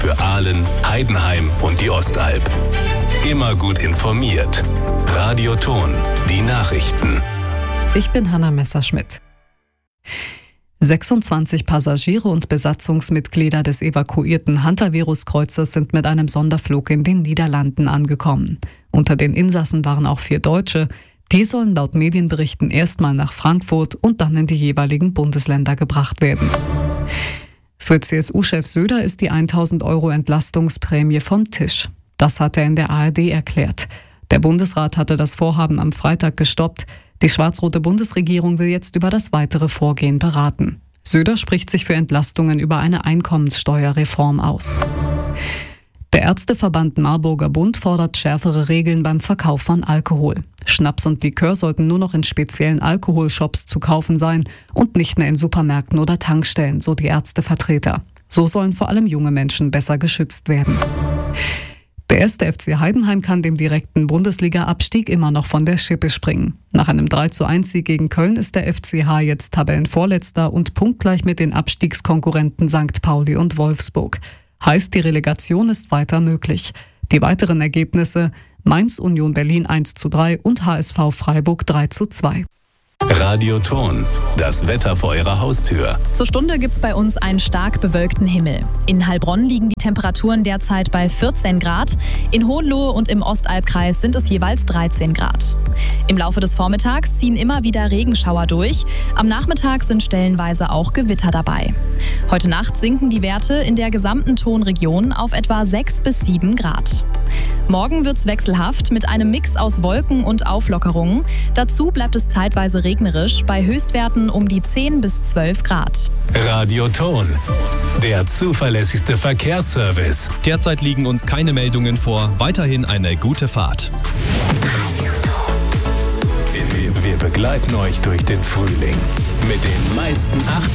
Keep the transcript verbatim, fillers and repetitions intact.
Für Aalen, Heidenheim und die Ostalb. Immer gut informiert. Radio Thon, die Nachrichten. Ich bin Hanna Messerschmidt. sechsundzwanzig Passagiere und Besatzungsmitglieder des evakuierten Hantavirus-Kreuzers sind mit einem Sonderflug in den Niederlanden angekommen. Unter den Insassen waren auch vier Deutsche. Die sollen laut Medienberichten erstmal nach Frankfurt und dann in die jeweiligen Bundesländer gebracht werden. Für C S U-Chef Söder ist die tausend Euro Entlastungsprämie vom Tisch. Das hat er in der A R D erklärt. Der Bundesrat hatte das Vorhaben am Freitag gestoppt. Die schwarz-rote Bundesregierung will jetzt über das weitere Vorgehen beraten. Söder spricht sich für Entlastungen über eine Einkommenssteuerreform aus. Der Ärzteverband Marburger Bund fordert schärfere Regeln beim Verkauf von Alkohol. Schnaps und Likör sollten nur noch in speziellen Alkoholshops zu kaufen sein und nicht mehr in Supermärkten oder Tankstellen, so die Ärztevertreter. So sollen vor allem junge Menschen besser geschützt werden. Der erste F C Heidenheim kann dem direkten Bundesliga-Abstieg immer noch von der Schippe springen. Nach einem drei zu eins Sieg gegen Köln ist der F C H jetzt Tabellenvorletzter und punktgleich mit den Abstiegskonkurrenten Sankt Pauli und Wolfsburg. Heißt, die Relegation ist weiter möglich. Die weiteren Ergebnisse: Mainz Union Berlin eins zu drei und H S V Freiburg drei zu zwei. Radio Thon, das Wetter vor Ihrer Haustür. Zur Stunde gibt's bei uns einen stark bewölkten Himmel. In Heilbronn liegen die Temperaturen derzeit bei vierzehn Grad. In Hohenlohe und im Ostalbkreis sind es jeweils dreizehn Grad. Im Laufe des Vormittags ziehen immer wieder Regenschauer durch. Am Nachmittag sind stellenweise auch Gewitter dabei. Heute Nacht sinken die Werte in der gesamten Thonregion auf etwa sechs bis sieben Grad. Morgen wird's wechselhaft mit einem Mix aus Wolken und Auflockerungen. Dazu bleibt es zeitweise regnerisch bei Höchstwerten um die zehn bis zwölf Grad. Radio Thon, der zuverlässigste Verkehrsservice. Derzeit liegen uns keine Meldungen vor. Weiterhin eine gute Fahrt. Wir, wir begleiten euch durch den Frühling mit den meisten acht